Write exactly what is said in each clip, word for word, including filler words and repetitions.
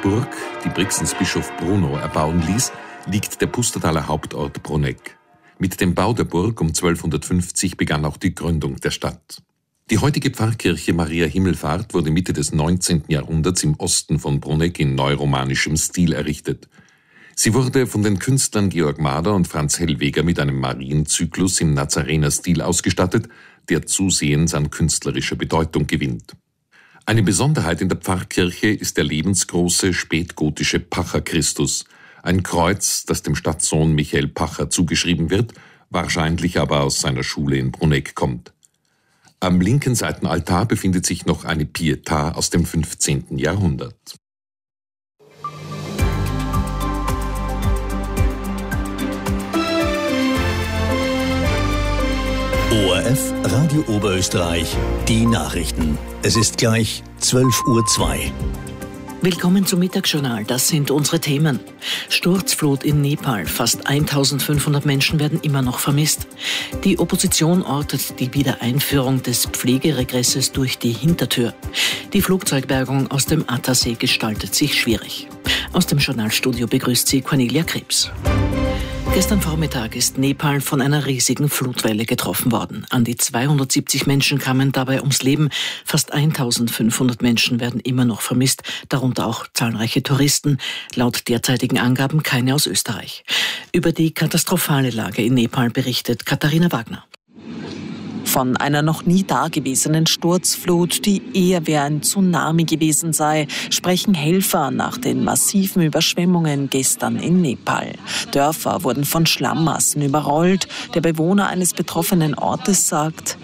Burg, die Brixens Bischof Bruno erbauen ließ, liegt der Pustertaler Hauptort Bruneck. Mit dem Bau der Burg um zwölfhundertfünfzig begann auch die Gründung der Stadt. Die heutige Pfarrkirche Maria Himmelfahrt wurde Mitte des neunzehnten Jahrhunderts im Osten von Bruneck in neuromanischem Stil errichtet. Sie wurde von den Künstlern Georg Mader und Franz Hellweger mit einem Marienzyklus im Nazarenerstil ausgestattet, der zusehends an künstlerischer Bedeutung gewinnt. Eine Besonderheit in der Pfarrkirche ist der lebensgroße spätgotische Pacher-Christus, ein Kreuz, das dem Stadtsohn Michael Pacher zugeschrieben wird, wahrscheinlich aber aus seiner Schule in Bruneck kommt. Am linken Seitenaltar befindet sich noch eine Pietà aus dem fünfzehnten Jahrhundert. O R F Radio Oberösterreich, die Nachrichten. Es ist gleich zwölf Uhr zwei. Willkommen zum Mittagsjournal, das sind unsere Themen. Sturzflut in Nepal, fast eintausendfünfhundert Menschen werden immer noch vermisst. Die Opposition ortet die Wiedereinführung des Pflegeregresses durch die Hintertür. Die Flugzeugbergung aus dem Attersee gestaltet sich schwierig. Aus dem Journalstudio begrüßt sie Cornelia Krebs. Gestern Vormittag ist Nepal von einer riesigen Flutwelle getroffen worden. An die zweihundertsiebzig Menschen kamen dabei ums Leben. Fast eintausendfünfhundert Menschen werden immer noch vermisst, darunter auch zahlreiche Touristen. Laut derzeitigen Angaben keine aus Österreich. Über die katastrophale Lage in Nepal berichtet Katharina Wagner. Von einer noch nie dagewesenen Sturzflut, die eher wie ein Tsunami gewesen sei, sprechen Helfer nach den massiven Überschwemmungen gestern in Nepal. Dörfer wurden von Schlammmassen überrollt. Der Bewohner eines betroffenen Ortes sagt: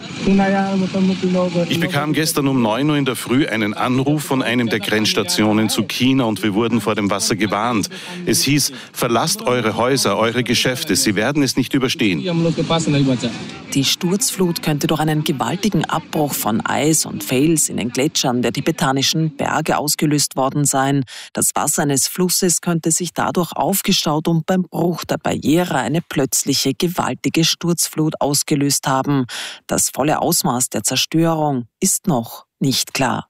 Ich bekam gestern um neun Uhr in der Früh einen Anruf von einem der Grenzstationen zu China und wir wurden vor dem Wasser gewarnt. Es hieß, verlasst eure Häuser, eure Geschäfte, sie werden es nicht überstehen. Die Sturzflut könnte durch einen gewaltigen Abbruch von Eis und Fels in den Gletschern der tibetanischen Berge ausgelöst worden sein. Das Wasser eines Flusses könnte sich dadurch aufgestaut und beim Bruch der Barriere eine plötzliche, gewaltige Sturzflut ausgelöst haben. Das volle Ausmaß der Zerstörung ist noch nicht klar.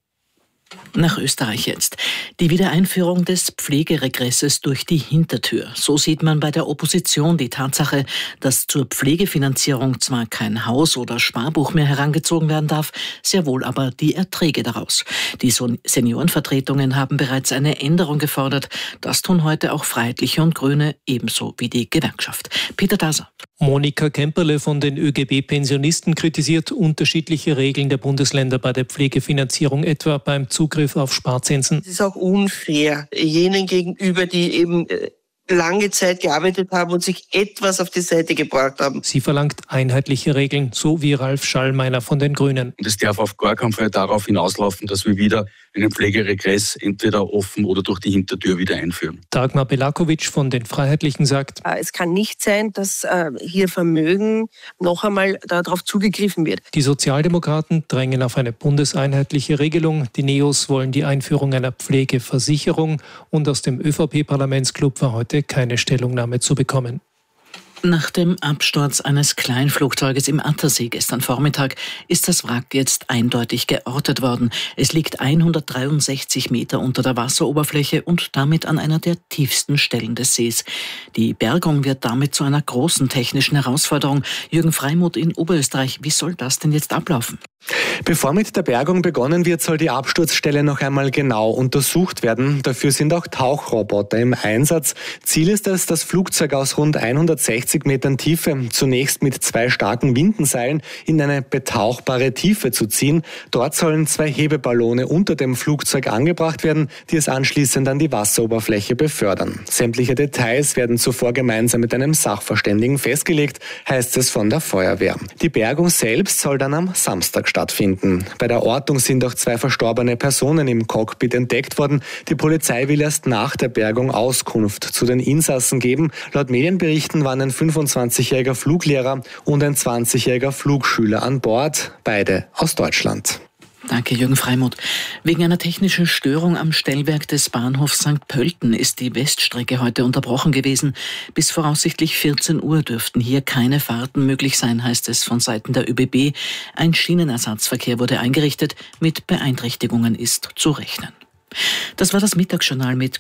Nach Österreich jetzt. Die Wiedereinführung des Pflegeregresses durch die Hintertür. So sieht man bei der Opposition die Tatsache, dass zur Pflegefinanzierung zwar kein Haus- oder Sparbuch mehr herangezogen werden darf, sehr wohl aber die Erträge daraus. Die Seniorenvertretungen haben bereits eine Änderung gefordert. Das tun heute auch Freiheitliche und Grüne, ebenso wie die Gewerkschaft. Peter Daser. Monika Kemperle von den ÖGB-Pensionisten kritisiert unterschiedliche Regeln der Bundesländer bei der Pflegefinanzierung, etwa beim Zugriff auf Sparzinsen. Es ist auch unfair jenen gegenüber, die eben lange Zeit gearbeitet haben und sich etwas auf die Seite gebracht haben. Sie verlangt einheitliche Regeln, so wie Ralf Schallmeiner von den Grünen. Und es darf auf gar keinen Fall darauf hinauslaufen, dass wir wieder einen Pflegeregress entweder offen oder durch die Hintertür wieder einführen. Dagmar Belakovic von den Freiheitlichen sagt: Es kann nicht sein, dass äh, hier Vermögen noch einmal darauf zugegriffen wird. Die Sozialdemokraten drängen auf eine bundeseinheitliche Regelung. Die Neos wollen die Einführung einer Pflegeversicherung. Und aus dem ÖVP-Parlamentsclub war heute keine Stellungnahme zu bekommen. Nach dem Absturz eines Kleinflugzeuges im Attersee gestern Vormittag ist das Wrack jetzt eindeutig geortet worden. Es liegt hundertdreiundsechzig Meter unter der Wasseroberfläche und damit an einer der tiefsten Stellen des Sees. Die Bergung wird damit zu einer großen technischen Herausforderung. Jürgen Freimuth in Oberösterreich, wie soll das denn jetzt ablaufen? Bevor mit der Bergung begonnen wird, soll die Absturzstelle noch einmal genau untersucht werden. Dafür sind auch Tauchroboter im Einsatz. Ziel ist es, das Flugzeug aus rund hundertsechzig Metern Tiefe zunächst mit zwei starken Windenseilen in eine betauchbare Tiefe zu ziehen. Dort sollen zwei Hebeballone unter dem Flugzeug angebracht werden, die es anschließend an die Wasseroberfläche befördern. Sämtliche Details werden zuvor gemeinsam mit einem Sachverständigen festgelegt, heißt es von der Feuerwehr. Die Bergung selbst soll dann am Samstag stattfinden. Bei der Ortung sind auch zwei verstorbene Personen im Cockpit entdeckt worden. Die Polizei will erst nach der Bergung Auskunft zu den Insassen geben. Laut Medienberichten waren ein fünfundzwanzigjähriger Fluglehrer und ein zwanzigjähriger Flugschüler an Bord, beide aus Deutschland. Danke, Jürgen Freimuth. Wegen einer technischen Störung am Stellwerk des Bahnhofs Sankt Pölten ist die Weststrecke heute unterbrochen gewesen. Bis voraussichtlich vierzehn Uhr dürften hier keine Fahrten möglich sein, heißt es von Seiten der ÖBB. Ein Schienenersatzverkehr wurde eingerichtet. Mit Beeinträchtigungen ist zu rechnen. Das war das Mittagsjournal mit